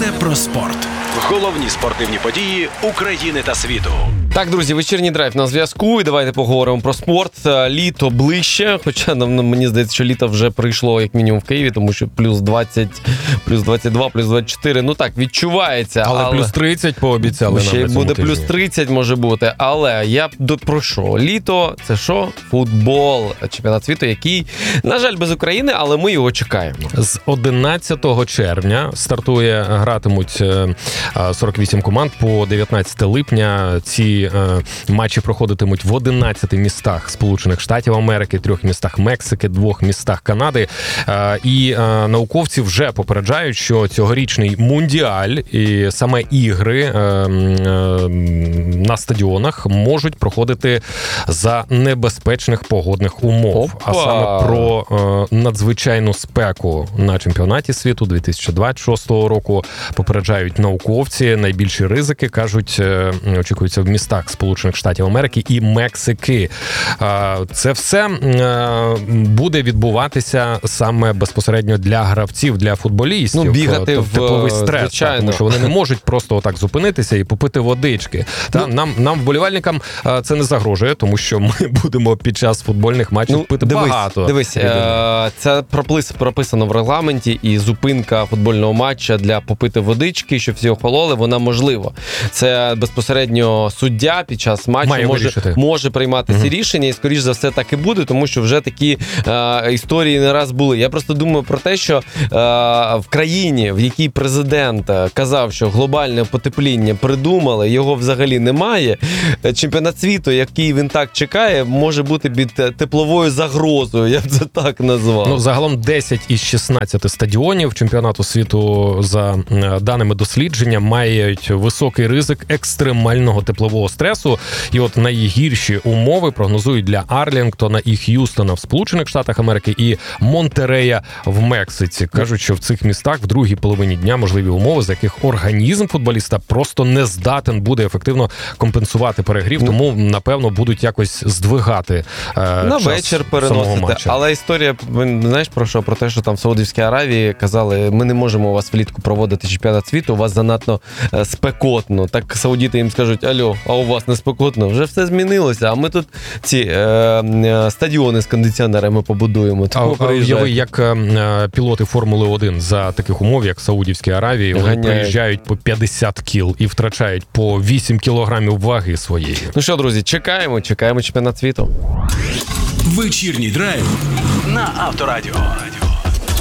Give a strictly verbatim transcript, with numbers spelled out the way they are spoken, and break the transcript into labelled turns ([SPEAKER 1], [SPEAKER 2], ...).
[SPEAKER 1] Все про спорт.
[SPEAKER 2] Головні спортивні події України та світу.
[SPEAKER 3] Так, друзі, вечірній драйв на зв'язку, і давайте поговоримо про спорт. Літо ближче, хоча мені здається, що літо вже прийшло як мінімум в Києві, тому що плюс двадцять, плюс двадцять два, плюс двадцять чотири, ну так, відчувається.
[SPEAKER 4] Але, але... плюс тридцять пообіцяли
[SPEAKER 3] ще
[SPEAKER 4] нам на цьому
[SPEAKER 3] буде
[SPEAKER 4] тижні.
[SPEAKER 3] Плюс тридцять може бути, але я б про що? Літо – це що? Футбол, чемпіонат світу, який, на жаль, без України, але ми його чекаємо.
[SPEAKER 4] З одинадцятого червня стартує, гратимуть сорок вісім команд по дев'ятнадцяте липня. Ці матчі проходитимуть в одинадцяти містах Сполучених Штатів Америки, трьох містах Мексики, двох містах Канади. І науковці вже попереджають, що цьогорічний мундіаль і саме ігри на стадіонах можуть проходити за небезпечних погодних умов.
[SPEAKER 3] Опа!
[SPEAKER 4] А саме про надзвичайну спеку на чемпіонаті світу дві тисячі двадцять шостого року попереджають науковці. Найбільші ризики, кажуть, очікуються в містах Сполучених Штатів Америки і Мексики. Це все буде відбуватися саме безпосередньо для гравців, для футболістів.
[SPEAKER 3] Ну, бігати
[SPEAKER 4] тобто,
[SPEAKER 3] в
[SPEAKER 4] тепловий стрес,
[SPEAKER 3] звичайно.
[SPEAKER 4] так, тому що вони не можуть просто отак зупинитися і попити водички. Та,
[SPEAKER 3] ну,
[SPEAKER 4] нам, нам, вболівальникам, це не загрожує, тому що ми будемо під час футбольних матчів
[SPEAKER 3] ну,
[SPEAKER 4] пити
[SPEAKER 3] дивись,
[SPEAKER 4] багато.
[SPEAKER 3] Дивись, е- це прописано в регламенті, і зупинка футбольного матча для попити водички, щоб всі охололи, вона можлива. Це безпосередньо суддя під час матчу
[SPEAKER 4] Має
[SPEAKER 3] може, може приймати
[SPEAKER 4] угу.
[SPEAKER 3] ці рішення, і скоріш за все так і буде, тому що вже такі е, історії не раз були. Я просто думаю про те, що е, в країні, в якій президент казав, що глобальне потепління придумали, його взагалі немає, чемпіонат світу, який він так чекає, може бути під тепловою загрозою, я б це так назвав.
[SPEAKER 4] Ну, загалом десять із шістнадцяти стадіонів чемпіонату світу, за даними дослідження, мають високий ризик екстремального теплового стресу. І от найгірші умови прогнозують для Арлінгтона і Х'юстона в Сполучених Штатах Америки і Монтерея в Мексиці. Кажуть, що в цих містах в другій половині дня можливі умови, за яких організм футболіста просто не здатен буде ефективно компенсувати перегрів, тому, напевно, будуть якось здвигати е,
[SPEAKER 3] на
[SPEAKER 4] час
[SPEAKER 3] вечір
[SPEAKER 4] самого
[SPEAKER 3] переносити.
[SPEAKER 4] матчу.
[SPEAKER 3] Але історія, знаєш про що? Про те, що там в Саудівській Аравії казали, ми не можемо у вас влітку проводити чемпіонат світу, у вас занадто е, спекотно. Так саудіти їм скажуть, алло, а у вас не спекотно? Вже все змінилося, а ми тут ці е, е, стадіони з кондиціонерами побудуємо.
[SPEAKER 4] А, а уяви, як е, пілоти Формули один за таких умов, як в Саудівській Аравії, вони
[SPEAKER 3] Ганяють.
[SPEAKER 4] приїжджають по п'ятдесят кіл і втрачають по вісім кілограмів ваги своєї.
[SPEAKER 3] Ну що, друзі, чекаємо, чекаємо чемпіонат світу.
[SPEAKER 1] Вечірній драйв
[SPEAKER 2] На Авторадіо.